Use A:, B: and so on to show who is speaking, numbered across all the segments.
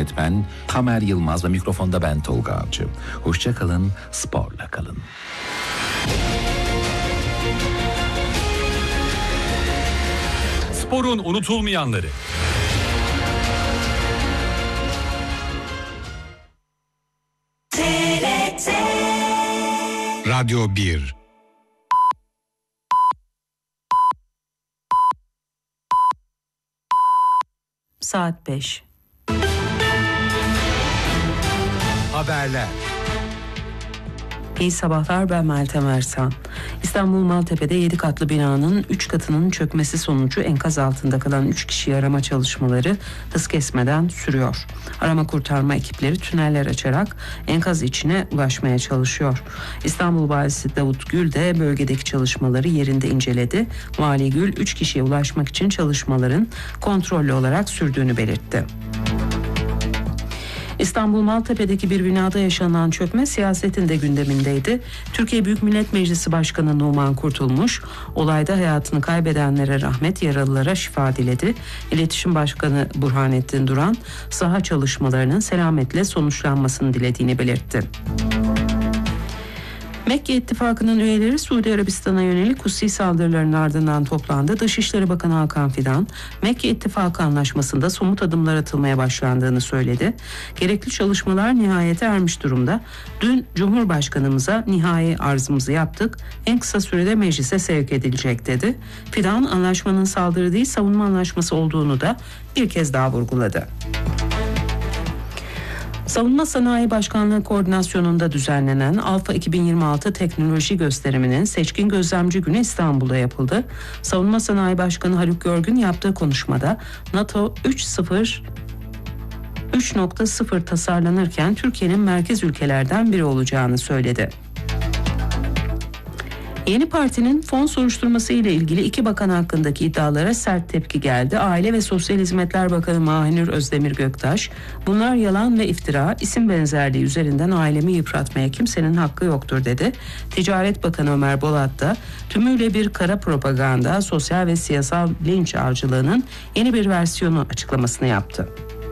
A: yönetmen Tamer Yılmaz ve mikrofonda ben Tolga Avcı. Hoşça kalın, sporla kalın.
B: Sporun unutulmayanları.
C: Radyo 1.
D: Saat 5.
C: Haberler.
D: İyi sabahlar, ben Meltem Ersan. İstanbul Maltepe'de 7 katlı binanın 3 katının çökmesi sonucu enkaz altında kalan 3 kişiyi arama çalışmaları hız kesmeden sürüyor. Arama kurtarma ekipleri tüneller açarak enkaz içine ulaşmaya çalışıyor. İstanbul Valisi Davut Gül de bölgedeki çalışmaları yerinde inceledi. Vali Gül 3 kişiye ulaşmak için çalışmaların kontrollü olarak sürdüğünü belirtti. İstanbul Maltepe'deki bir binada yaşanan çökme siyasetin de gündemindeydi. Türkiye Büyük Millet Meclisi Başkanı Numan Kurtulmuş, olayda hayatını kaybedenlere rahmet, yaralılara şifa diledi. İletişim Başkanı Burhanettin Duran, saha çalışmalarının selametle sonuçlanmasını dilediğini belirtti. Mekke İttifakı'nın üyeleri Suudi Arabistan'a yönelik Husi saldırıların ardından toplandı. Dışişleri Bakanı Hakan Fidan, Mekke İttifakı anlaşmasında somut adımlar atılmaya başlandığını söyledi. Gerekli çalışmalar nihayete ermiş durumda. Dün Cumhurbaşkanımıza nihai arzımızı yaptık. En kısa sürede meclise sevk edilecek dedi. Fidan, anlaşmanın saldırı değil savunma anlaşması olduğunu da bir kez daha vurguladı. Savunma Sanayi Başkanlığı koordinasyonunda düzenlenen Alfa 2026 teknoloji gösteriminin seçkin gözlemci günü İstanbul'da yapıldı. Savunma Sanayi Başkanı Haluk Görgün yaptığı konuşmada NATO 3.0 tasarlanırken Türkiye'nin merkez ülkelerden biri olacağını söyledi. Yeni partinin fon soruşturması ile ilgili 2 bakan hakkındaki iddialara sert tepki geldi. Aile ve Sosyal Hizmetler Bakanı Mahinur Özdemir Göktaş, bunlar yalan ve iftira, isim benzerliği üzerinden ailemi yıpratmaya kimsenin hakkı yoktur dedi. Ticaret Bakanı Ömer Bolat da tümüyle bir kara propaganda, sosyal ve siyasal linç avcılığının yeni bir versiyonu açıklamasını yaptı.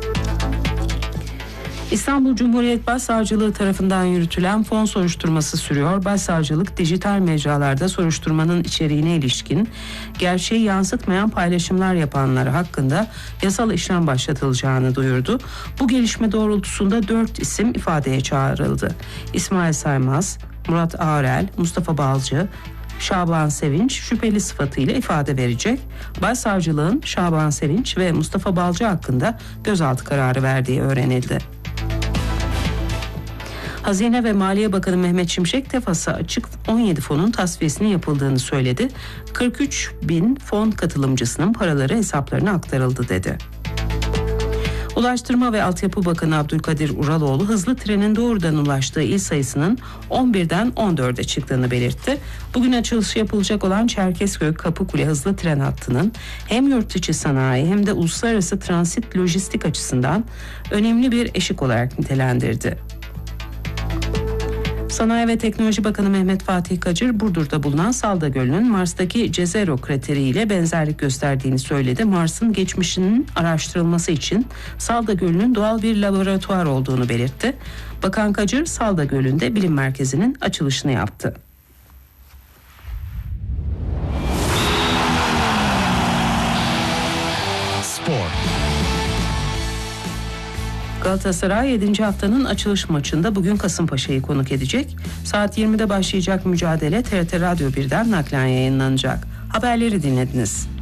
D: İstanbul Cumhuriyet Başsavcılığı tarafından yürütülen fon soruşturması sürüyor. Başsavcılık dijital mecralarda soruşturmanın içeriğine ilişkin gerçeği yansıtmayan paylaşımlar yapanlar hakkında yasal işlem başlatılacağını duyurdu. Bu gelişme doğrultusunda 4 isim ifadeye çağrıldı. İsmail Saymaz, Murat Ağrel, Mustafa Balcı, Şaban Sevinç şüpheli sıfatıyla ifade verecek. Başsavcılığın Şaban Sevinç ve Mustafa Balcı hakkında gözaltı kararı verdiği öğrenildi. Hazine ve Maliye Bakanı Mehmet Şimşek TEFAS'a açık 17 fonun tasfiyesinin yapıldığını söyledi. 43 bin fon katılımcısının paraları hesaplarına aktarıldı dedi. Ulaştırma ve Altyapı Bakanı Abdülkadir Uraloğlu hızlı trenin doğrudan ulaştığı il sayısının 11'den 14'e çıktığını belirtti. Bugün açılışı yapılacak olan Çerkezköy-Kapıkule hızlı tren hattının hem yurt içi sanayi hem de uluslararası transit lojistik açısından önemli bir eşik olarak nitelendirdi. Sanayi ve Teknoloji Bakanı Mehmet Fatih Kacır, Burdur'da bulunan Salda Gölü'nün Mars'taki Jezero krateri ile benzerlik gösterdiğini söyledi. Mars'ın geçmişinin araştırılması için Salda Gölü'nün doğal bir laboratuvar olduğunu belirtti. Bakan Kacır, Salda Gölü'nde bilim merkezinin açılışını yaptı.
C: Spor.
D: Galatasaray 7. haftanın açılış maçında bugün Kasımpaşa'yı konuk edecek. Saat 20'de başlayacak mücadele TRT Radyo 1'den naklen yayınlanacak. Haberleri dinlediniz.